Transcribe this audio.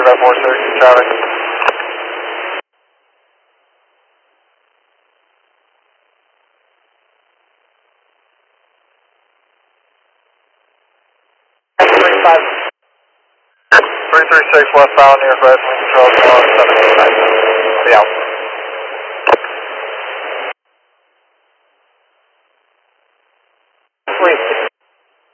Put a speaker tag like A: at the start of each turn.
A: 356 traffic. Three 336 westbound near Fred, control 789. Be out.